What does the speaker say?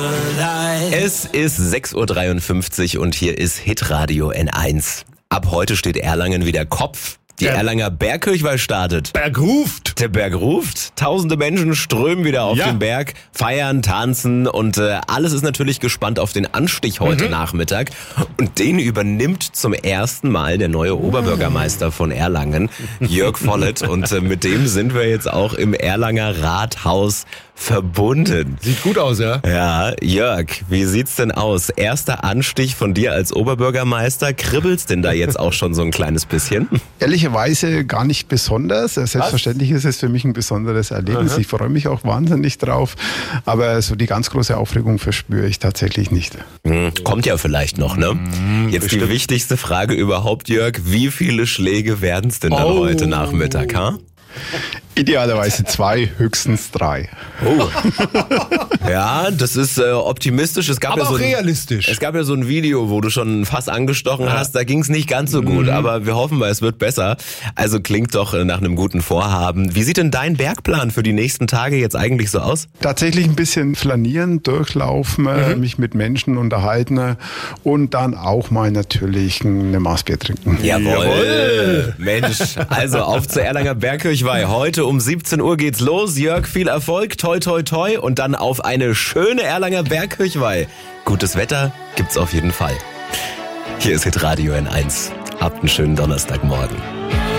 Es ist 6.53 Uhr und hier ist Hitradio N1. Ab heute steht Erlangen wieder Kopf. Die Erlanger Bergkirchweih startet. Berg ruft. Der Berg ruft. Tausende Menschen strömen wieder auf den Berg, feiern, tanzen und alles ist natürlich gespannt auf den Anstich heute Nachmittag. Und den übernimmt zum ersten Mal der neue Oberbürgermeister von Erlangen, Jörg Vollert. Und mit dem sind wir jetzt auch im Erlanger Rathaus verbunden. Sieht gut aus, ja? Ja, Jörg, wie sieht's denn aus? Erster Anstich von dir als Oberbürgermeister. Kribbelt's denn da jetzt auch schon so ein kleines bisschen? Ehrlicherweise gar nicht besonders. Selbstverständlich ist es für mich ein besonderes Erlebnis. Ich freue mich auch wahnsinnig drauf. Aber so die ganz große Aufregung verspüre ich tatsächlich nicht. Kommt ja vielleicht noch, ne? Jetzt bestimmt. Die wichtigste Frage überhaupt, Jörg. Wie viele Schläge werden's denn dann heute Nachmittag, ha? Idealerweise 2, höchstens 3. Oh. Ja, das ist optimistisch. Es gab aber ja auch realistisch. Es gab ja so ein Video, wo du schon ein Fass angestochen hast. Da ging's nicht ganz so gut, aber wir hoffen mal, es wird besser. Also klingt doch nach einem guten Vorhaben. Wie sieht denn dein Bergplan für die nächsten Tage jetzt eigentlich so aus? Tatsächlich ein bisschen flanieren, durchlaufen, mich mit Menschen unterhalten und dann auch mal natürlich eine Maßbier trinken. Jawohl! Mensch, also auf zur Erlanger Bergkirchweih. Heute um 17 Uhr geht's los. Jörg, viel Erfolg, toi toi toi und dann auf eine schöne Erlanger Bergkirchweih. Gutes Wetter gibt's auf jeden Fall. Hier ist Hitradio N1. Habt einen schönen Donnerstagmorgen.